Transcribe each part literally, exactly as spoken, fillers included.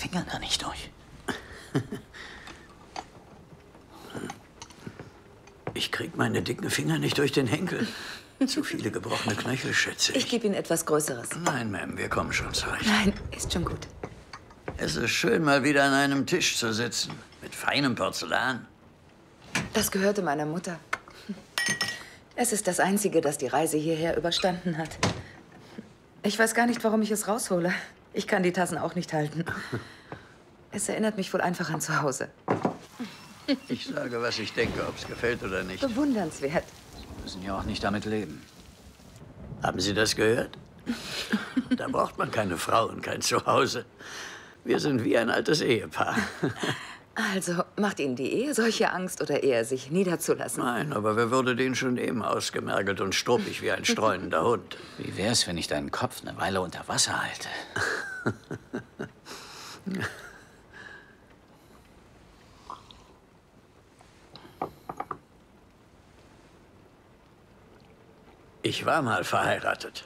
Finger da nicht durch. Ich krieg meine dicken Finger nicht durch den Henkel. Zu viele gebrochene Knöchel, schätze ich. Ich gebe Ihnen etwas Größeres. Nein, Ma'am, wir kommen schon zurecht. Nein, ist schon gut. Es ist schön, mal wieder an einem Tisch zu sitzen. Mit feinem Porzellan. Das gehörte meiner Mutter. Es ist das Einzige, das die Reise hierher überstanden hat. Ich weiß gar nicht, warum ich es raushole. Ich kann die Tassen auch nicht halten. Es erinnert mich wohl einfach an zu Hause. Ich sage, was ich denke, ob es gefällt oder nicht. Bewundernswert. Wir müssen ja auch nicht damit leben. Haben Sie das gehört? Da braucht man keine Frau und kein Zuhause. Wir sind wie ein altes Ehepaar. Also, macht Ihnen die Ehe solche Angst oder eher sich niederzulassen? Nein, aber wer würde den schon eben ausgemergelt und struppig wie ein streunender Hund? Wie wär's, wenn ich deinen Kopf eine Weile unter Wasser halte? Ich war mal verheiratet.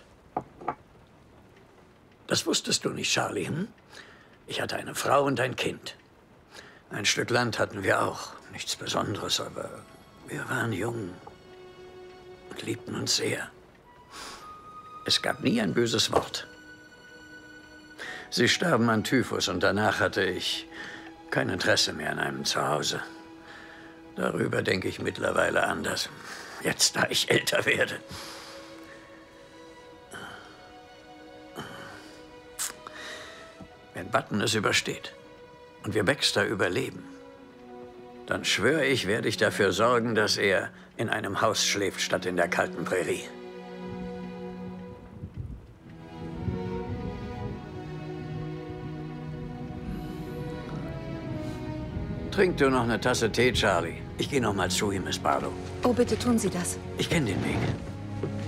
Das wusstest du nicht, Charlie, hm? Ich hatte eine Frau und ein Kind. Ein Stück Land hatten wir auch. Nichts Besonderes, aber wir waren jung und liebten uns sehr. Es gab nie ein böses Wort. Sie starben an Typhus und danach hatte ich kein Interesse mehr an einem Zuhause. Darüber denke ich mittlerweile anders. Jetzt, da ich älter werde. Wenn Button es übersteht und wir Baxter überleben, dann schwöre ich, werde ich dafür sorgen, dass er in einem Haus schläft, statt in der kalten Prärie. Trink du noch eine Tasse Tee, Charlie. Ich gehe noch mal zu ihm, Miss Barlow. Oh, bitte tun Sie das. Ich kenne den Weg.